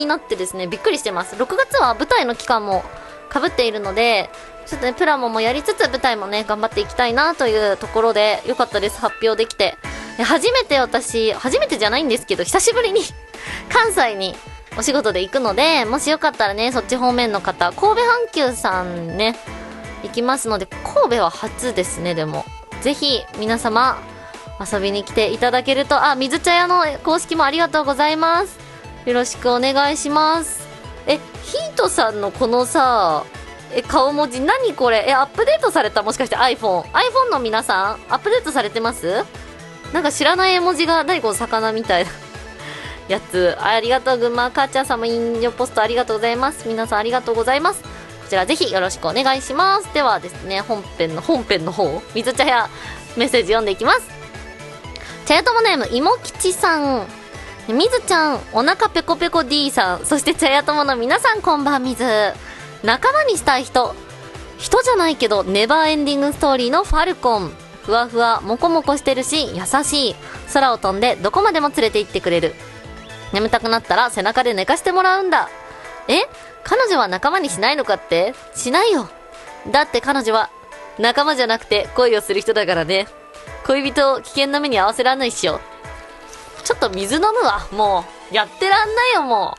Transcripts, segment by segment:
になってですね、びっくりしてます。6月は舞台の期間も被っているので、ちょっとね、プラモもやりつつ舞台もね、頑張っていきたいなというところで、よかったです、発表できて。初めてじゃないんですけど、久しぶりに関西にお仕事で行くので、もしよかったらね、そっち方面の方、神戸阪急さんね、行きますので、神戸は初ですね、でも。ぜひ、皆様、遊びに来ていただけると、水茶屋の公式もありがとうございます。よろしくお願いします。ヒートさんのこのさ、顔文字何これ？アップデートされた？もしかして iPhone の皆さんアップデートされてます？なんか知らない絵文字が、何この魚みたいなやつ。ありがとう、群馬母ちゃん様、引用ポストありがとうございます。皆さんありがとうございます。こちらぜひよろしくお願いします。ではですね、本編の方、水茶屋メッセージ読んでいきます。茶屋友ネーム、いもきちさん。みずちゃん、お腹ペコペコ D さん、そして茶屋友の皆さんこんばんみず。仲間にしたい人じゃないけどネバーエンディングストーリーのファルコン。ふわふわモコモコしてるし優しい。空を飛んでどこまでも連れて行ってくれる。眠たくなったら背中で寝かしてもらうんだ。彼女は仲間にしないのかって？しないよ。だって彼女は仲間じゃなくて恋をする人だからね。恋人を危険な目に遭わせらんないっしょ。ちょっと水飲むわ。もうやってらんないよ、も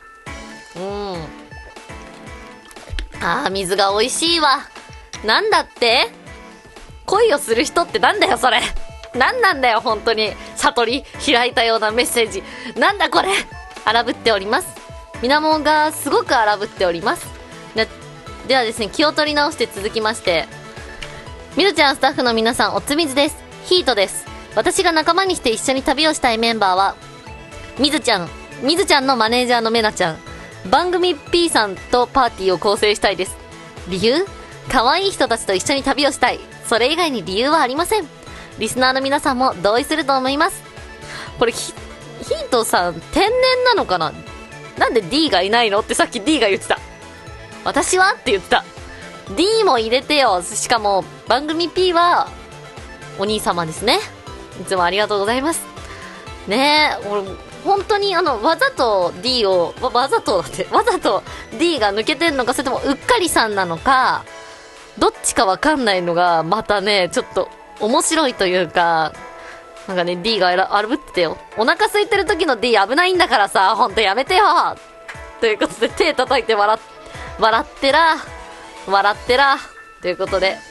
う。水が美味しいわ。なんだって？恋をする人ってなんだよ、それ。なんなんだよ、本当に。悟り開いたようなメッセージ。なんだこれ。荒ぶっております。水面がすごく荒ぶっております。ではですね、気を取り直して続きまして。みずちゃんスタッフの皆さん、おつみずです。ヒートです。私が仲間にして一緒に旅をしたいメンバーは、みずちゃんのマネージャーのめなちゃん、番組 P さんとパーティーを構成したいです。理由？可愛い人たちと一緒に旅をしたい。それ以外に理由はありません。リスナーの皆さんも同意すると思います。これヒートさん天然なのかな？なんで D がいないのってさっき D が言ってた。私はって言ってた。 D も入れてよ。しかも番組 P はお兄様ですね。いつもありがとうございますね。俺本当にわざと D をわざと D が抜けてんのか、それともうっかりさんなのか、どっちかわかんないのがまたね、ちょっと面白いというか、なんかね、 D が荒ぶってよ。お腹空いてる時の D 危ないんだからさ、ほんとやめてよ。ということで手叩いて笑ってらということで、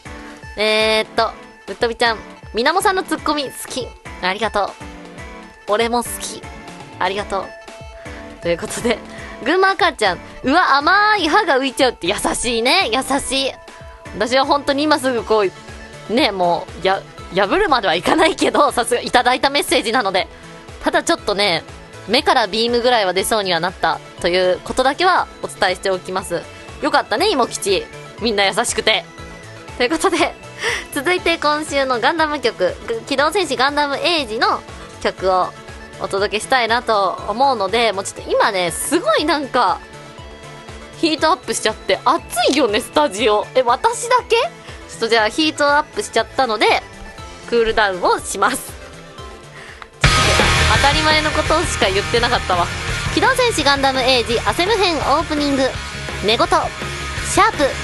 ぶっとびちゃん、みなもさんのツッコミ好き、ありがとう。俺も好き、ありがとう。ということで、群馬母ちゃん、うわ甘い歯が浮いちゃうって。優しいね、優しい。私は本当に今すぐこうね、もう破るまではいかないけど、さすがいただいたメッセージなので、ただちょっとね、目からビームぐらいは出そうにはなったということだけはお伝えしておきます。よかったね、いもきち、みんな優しくて。ということで、続いて今週のガンダム曲、機動戦士ガンダムエイジの曲をお届けしたいなと思うので、もうちょっと今ね、すごいなんかヒートアップしちゃって暑いよね、スタジオ。私だけ？ちょっとじゃあヒートアップしちゃったのでクールダウンをします。当たり前のことしか言ってなかったわ。機動戦士ガンダムエイジアセム編オープニング、寝言シャープ